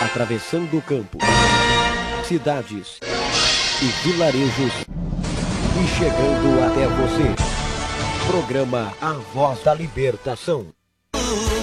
atravessando campos, cidades e vilarejos e chegando até você. Programa A Voz da Libertação.